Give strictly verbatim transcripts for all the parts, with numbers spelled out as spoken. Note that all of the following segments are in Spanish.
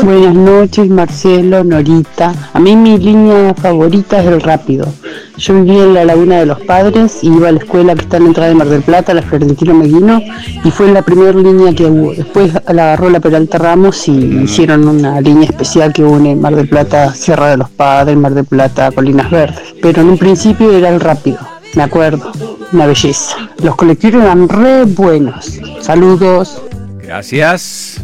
Buenas noches, Marcelo, Norita. A mí mi línea favorita es el rápido. Yo vivía en la Laguna de los Padres y iba a la escuela que está en la entrada de Mar del Plata, la Florentino Meguino, y fue la primera línea que hubo. Después la agarró la Peralta Ramos y hicieron una línea especial que une Mar del Plata, Sierra de los Padres, Mar del Plata, Colinas Verdes. Pero en un principio era el rápido, me acuerdo, una belleza. Los colectivos eran re buenos. Saludos. Gracias.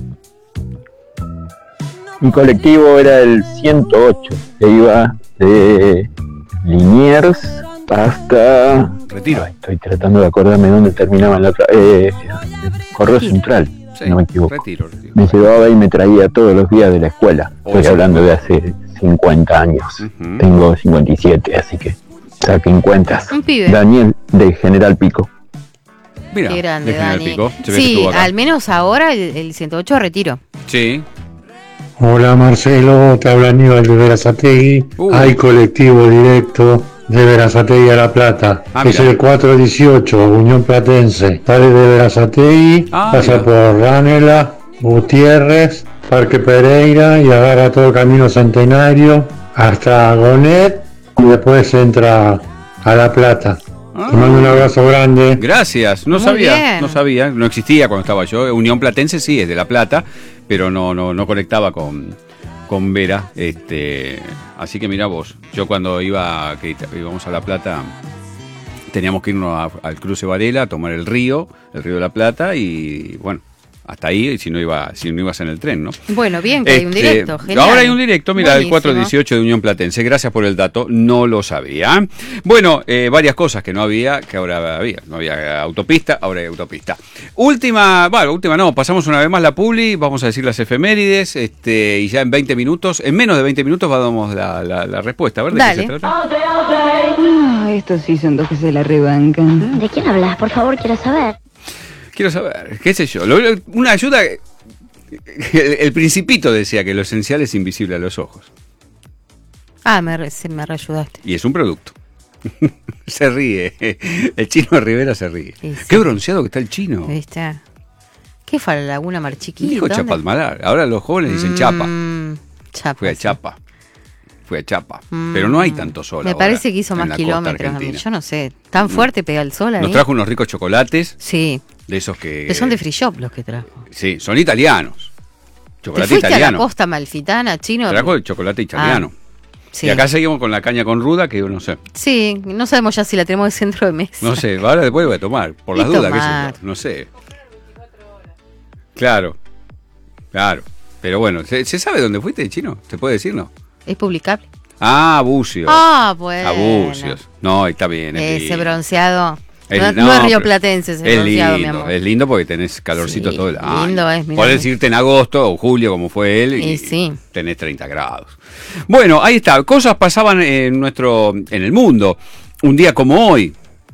Mi colectivo era el ciento ocho, que iba de Liniers hasta... Retiro. Ay, estoy tratando de acordarme dónde terminaba la otra... Eh, Correo Central, Sí, si no me equivoco. Retiro, retiro. Me llevaba y me traía todos los días de la escuela. Estoy Oye. hablando de hace cincuenta años. Ujú. Tengo cincuenta y siete, así que saquen cuentas. Un pibe. Daniel, de General Pico. Mira, Qué grande, de General Dani. Pico. Se ve que Sí, estuvo acá. al menos ahora el, el ciento ocho retiro. Sí. Hola Marcelo, te habla Aníbal de Verazategui. Uh. Hay colectivo directo de Verazategui a La Plata. Ah, es mira. el cuatrocientos dieciocho, Unión Platense. Sale de Verazategui, Ah, pasa mira. por Ranela, Gutiérrez, Parque Pereira y agarra todo el camino Centenario hasta Gonet y después entra a La Plata. Ah. Te mando un abrazo grande. Gracias, no Muy sabía, bien. no sabía, no existía cuando estaba yo. Unión Platense sí, es de La Plata, pero no, no, no conectaba con, con Vera. Este, así que mira vos, yo cuando iba, que íbamos a La Plata, teníamos que irnos a- al cruce Varela a tomar el río, el río de La Plata, y bueno, hasta ahí, y si no iba, si no ibas en el tren, ¿no? Bueno, bien, que hay un Este, directo. Genial. Ahora hay un directo, mira, el Buenísimo. cuatrocientos dieciocho de Unión Platense. Gracias por el dato, no lo sabía. Bueno, eh, varias cosas que no había, que ahora había. No había autopista, ahora hay autopista. Última, bueno, última no, pasamos una vez más la publi, vamos a decir las efemérides, este, y ya en veinte minutos, en menos de veinte minutos damos la, la, la respuesta, ¿verdad? ¿De qué Dale. se trata? Ah, estos sí son dos que se la rebancan. ¿De quién hablas? Por favor, quiero saber. Quiero saber, qué sé yo, lo- lo- una ayuda, el, el Principito decía que lo esencial es invisible a los ojos. Ah, me, re- se me reayudaste. Y es un producto. Se ríe. El Chino Rivera se ríe. Sí, sí. Qué bronceado que está el chino. ¿Viste? ¿Qué fue a la Laguna Marchiquita? Dijo Chapalmalar. Ahora los jóvenes dicen Chapa. Mm, Chapa. Fue a sí. Chapa. Fue a Chapa. Mm. Pero no hay tanto sol Me ahora parece que hizo en más la costa kilómetros. argentina. Yo no sé. Tan fuerte pega el sol ahí. Nos trajo unos ricos chocolates. Sí. De esos que... Que son de free shop los que trajo. Sí, son italianos. ¿Te Chocolate fuiste a la italiano. costa malfitana, chino? Trajo el chocolate italiano. Sí. Y acá seguimos con la caña con ruda, que yo no sé. Sí, no sabemos ya si la tenemos de centro de mesa. No sé, ahora después voy a tomar, por Y las dudas, qué sé tomar. yo, no sé. Claro, claro. Pero bueno, ¿se, se sabe dónde fuiste, Chino? ¿Se puede decir, no? ¿Es publicable? Ah, Bucios. Ah, bueno. A Bucios. No, está bien. Es Ese lindo. bronceado. Es- no, no, no es pero rioplatense ese Es bronceado, mi lindo, amor. es lindo porque tenés calorcito Sí, todo el año. lindo es, mirá. Podés irte en agosto o julio como fue él y, Y sí. tenés treinta grados. Bueno, ahí está. Cosas pasaban en nuestro, en el mundo. Un día como hoy,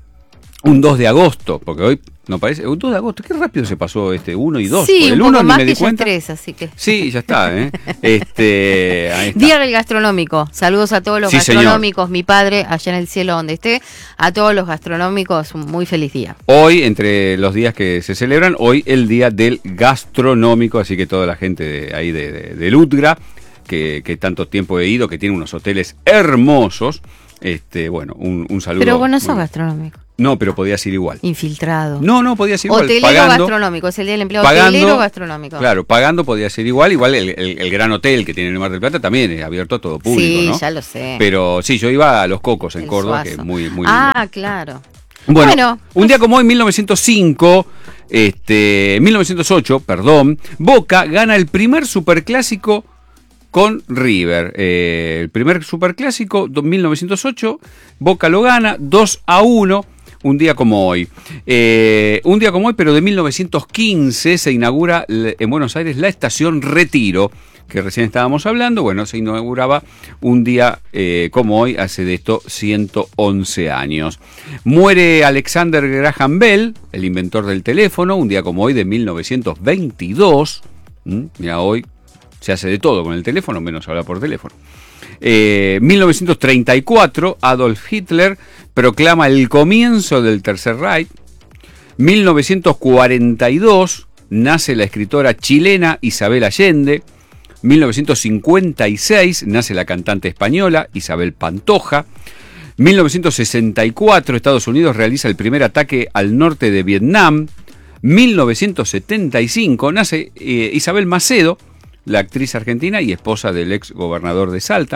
un dos de agosto, porque hoy no parece, un dos de agosto, qué rápido se pasó este uno y dos. Sí, Por el un uno poco ni más me que di ya cuenta. tres, así que... Sí, ya está, ¿eh? Este, ahí está. Día del gastronómico. Saludos a todos los Sí, señor. gastronómicos, mi padre, allá en el cielo donde esté. A todos los gastronómicos, un muy feliz día. Hoy, entre los días que se celebran, hoy el día del gastronómico, así que toda la gente de ahí de, de, de Lutgra, que, que tanto tiempo he ido, que tiene unos hoteles hermosos, este, bueno, un, un saludo. Pero vos no sos Muy- gastronómico. No, pero podías ir igual. Infiltrado. No, no, podías ir igual. Hotelero pagando, gastronómico, es el día del empleado pagando, hotelero gastronómico. Claro, pagando podías ir igual. Igual el, el, el gran hotel que tiene en el Mar del Plata también es abierto a todo público, sí, ¿no? ya lo sé. Pero sí, yo iba a Los Cocos en El Córdoba, que Suazo. es muy, muy lindo. Ah, claro. Bueno, Bueno, un día como hoy, mil novecientos cinco, este, mil novecientos ocho, perdón, Boca gana el primer superclásico con River. Eh, el primer superclásico, do- mil novecientos ocho, Boca lo gana dos a uno. Un día como hoy. Eh, un día como hoy, pero de mil novecientos quince, se inaugura l- en Buenos Aires la estación Retiro, que recién estábamos hablando. Bueno, se inauguraba un día eh, como hoy, hace de esto ciento once años. Muere Alexander Graham Bell, el inventor del teléfono, un día como hoy de mil novecientos veintidós. ¿Mm? Mira, hoy se hace de todo con el teléfono, menos hablar por teléfono. Eh, mil novecientos treinta y cuatro, Adolf Hitler proclama el comienzo del Tercer Reich. mil novecientos cuarenta y dos, nace la escritora chilena Isabel Allende. mil novecientos cincuenta y seis nace la cantante española Isabel Pantoja. mil novecientos sesenta y cuatro Estados Unidos realiza el primer ataque al norte de Vietnam. mil novecientos setenta y cinco nace eh, Isabel Macedo, la actriz argentina y esposa del ex gobernador de Salta.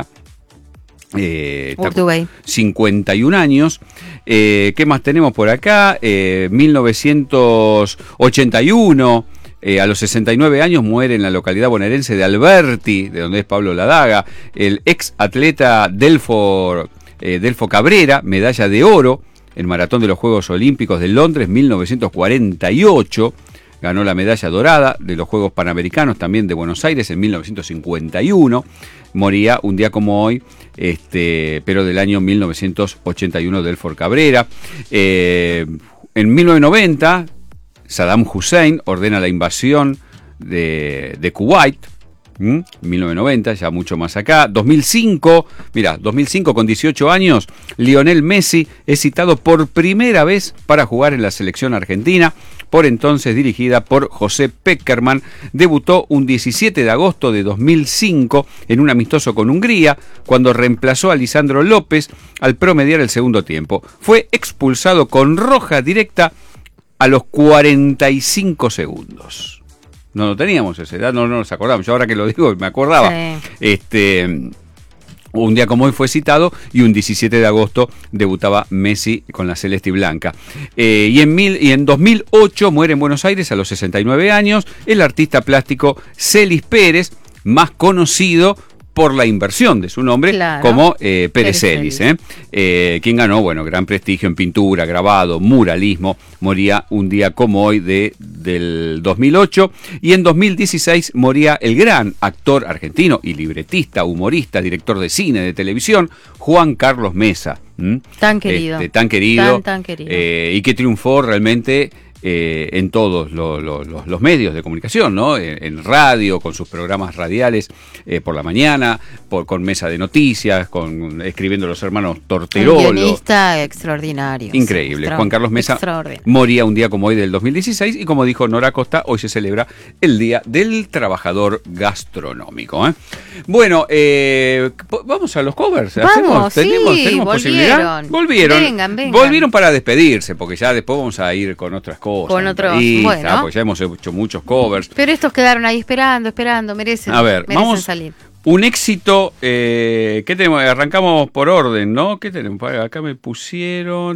Eh, cincuenta y un años. Eh, ¿Qué más tenemos por acá? Eh, mil novecientos ochenta y uno, eh, a los sesenta y nueve años, muere en la localidad bonaerense de Alberti, de donde es Pablo Ladaga, el ex atleta Delfo, eh, Delfo Cabrera, medalla de oro en maratón de los Juegos Olímpicos de Londres, mil novecientos cuarenta y ocho. Ganó la medalla dorada de los Juegos Panamericanos también de Buenos Aires en mil novecientos cincuenta y uno. Moría un día como hoy, este, pero del año mil novecientos ochenta y uno, Delfo Cabrera. Eh, en mil novecientos noventa, Saddam Hussein ordena la invasión de, de Kuwait. ¿Mm? mil novecientos noventa, ya mucho más acá. dos mil cinco, mira, dos mil cinco, con dieciocho años, Lionel Messi es citado por primera vez para jugar en la selección argentina, por entonces dirigida por José Peckerman. Debutó un diecisiete de agosto de dos mil cinco en un amistoso con Hungría, cuando reemplazó a Lisandro López al promediar el segundo tiempo. Fue expulsado con roja directa a los cuarenta y cinco segundos. No lo teníamos esa edad, no, no nos acordamos. Yo ahora que lo digo me acordaba. Sí. Este, un día como hoy fue citado y un diecisiete de agosto debutaba Messi con la celeste y blanca. Eh, y, en mil, y en dos mil ocho muere en Buenos Aires a los sesenta y nueve años el artista plástico Celis Pérez, más conocido por la inversión de su nombre, claro, como eh, Pérez Celis, ¿eh? Eh, quien ganó, bueno, gran prestigio en pintura, grabado, muralismo. Moría un día como hoy de, del dos mil ocho. Y en dos mil dieciséis moría el gran actor argentino y libretista, humorista, director de cine, de televisión, Juan Carlos Mesa. ¿Mm? Tan querido. Este, tan querido. Tan, tan querido. Eh, y que triunfó realmente Eh, en todos lo, lo, lo, los medios de comunicación, ¿no? En, en radio, con sus programas radiales eh, por la mañana, por, con mesa de noticias, con escribiendo los hermanos Torterolo. Un guionista extraordinario. Increíble. Extra, Juan Carlos Mesa moría un día como hoy del dos mil dieciséis y, como dijo Nora Costa, hoy se celebra el Día del Trabajador Gastronómico. ¿eh? Bueno, eh, vamos a los covers. Vamos, ¿Tenemos, sí, ¿tenemos volvieron. posibilidad? Volvieron. Vengan, vengan. Volvieron para despedirse, porque ya después vamos a ir con otras cosas. Con otros, bueno. Ah, pues ya hemos hecho muchos covers. Pero estos quedaron ahí esperando, esperando, merecen, a ver, merecen vamos, salir. Un éxito, eh, ¿qué tenemos? Arrancamos por orden, ¿no? ¿Qué tenemos? Acá me pusieron...